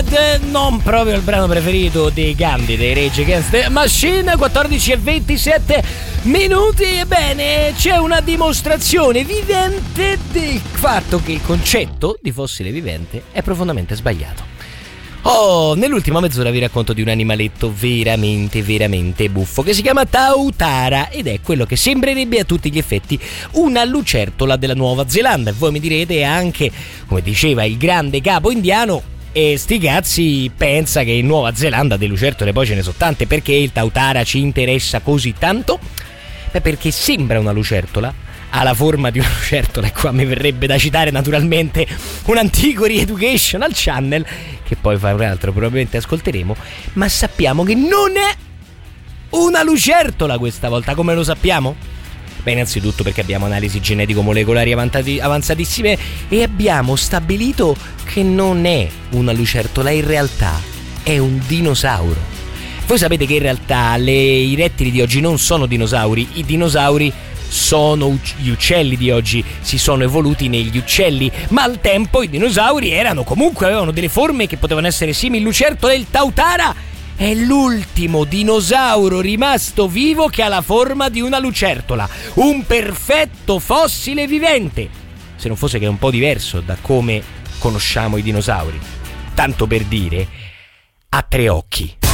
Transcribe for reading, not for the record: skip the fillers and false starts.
Bad, non proprio il brano preferito dei Gandhi, dei Rage Against the Machine. 14:27 minuti. Ebbene, c'è una dimostrazione vivente del fatto che il concetto di fossile vivente è profondamente sbagliato. Nell'ultima mezz'ora vi racconto di un animaletto veramente buffo che si chiama Tautara ed è quello che sembrerebbe a tutti gli effetti una lucertola della Nuova Zelanda. E voi mi direte anche, come diceva il grande capo indiano, e sti cazzi, pensa che in Nuova Zelanda delle lucertole poi ce ne sono tante, perché il Tautara ci interessa così tanto? Beh, perché sembra una lucertola, ha la forma di una lucertola, e qua mi verrebbe da citare naturalmente un antico Re-Educational Channel che poi fra l'altro probabilmente ascolteremo, ma sappiamo che non è una lucertola questa volta. Come lo sappiamo? Beh, innanzitutto perché abbiamo analisi genetico-molecolari avanzatissime e abbiamo stabilito che non è una lucertola, in realtà è un dinosauro. Voi sapete che in realtà i rettili di oggi non sono dinosauri, i dinosauri sono gli uccelli di oggi, si sono evoluti negli uccelli, ma al tempo i dinosauri avevano delle forme che potevano essere simili lucertole. Il Tautara è l'ultimo dinosauro rimasto vivo che ha la forma di una lucertola, un perfetto fossile vivente, se non fosse che è un po' diverso da come conosciamo i dinosauri. Tanto per dire, ha 3 occhi.